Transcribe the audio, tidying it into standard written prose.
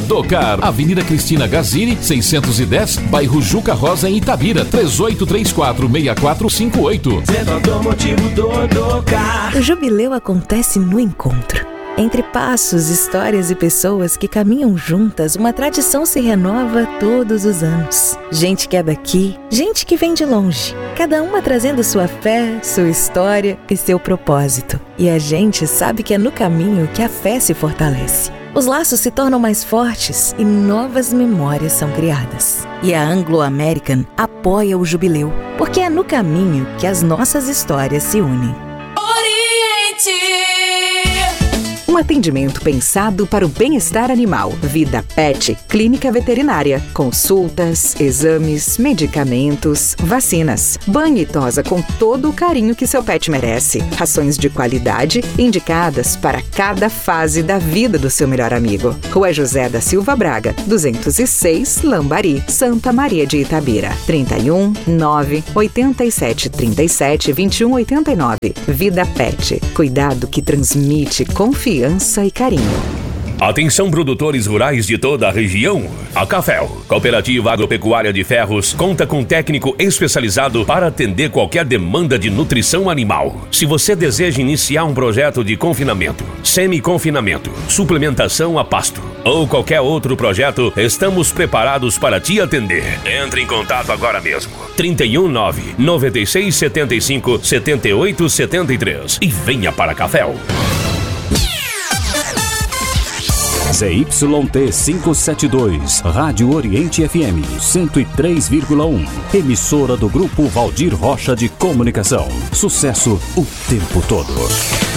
Todocar, Avenida Cristina Gazini, 610, bairro Juca Rosa, em Itabira, 3834-6458. Centro Automotivo Todocar. O jubileu acontece no encontro. Entre passos, histórias e pessoas que caminham juntas, uma tradição se renova todos os anos. Gente que é daqui, gente que vem de longe. Cada uma trazendo sua fé, sua história e seu propósito. E a gente sabe que é no caminho que a fé se fortalece. Os laços se tornam mais fortes e novas memórias são criadas. E a Anglo American apoia o jubileu, porque é no caminho que as nossas histórias se unem. Oriente! Um atendimento pensado para o bem-estar animal. Vida Pet, clínica veterinária. Consultas, exames, medicamentos, vacinas. Banho e tosa com todo o carinho que seu pet merece. Rações de qualidade indicadas para cada fase da vida do seu melhor amigo. Rua José da Silva Braga, 206, Lambari, Santa Maria de Itabira. 31 9 87 37 21 89. Vida Pet, cuidado que transmite confiança e carinho. Atenção, produtores rurais de toda a região. A Cafel, Cooperativa Agropecuária de Ferros, conta com técnico especializado para atender qualquer demanda de nutrição animal. Se você deseja iniciar um projeto de confinamento, semi-confinamento, suplementação a pasto ou qualquer outro projeto, estamos preparados para te atender. Entre em contato agora mesmo. 319 96 75 78 73 e venha para a Cafel. ZYT 572, Rádio Oriente FM 103,1. Emissora do Grupo Valdir Rocha de Comunicação. Sucesso o tempo todo.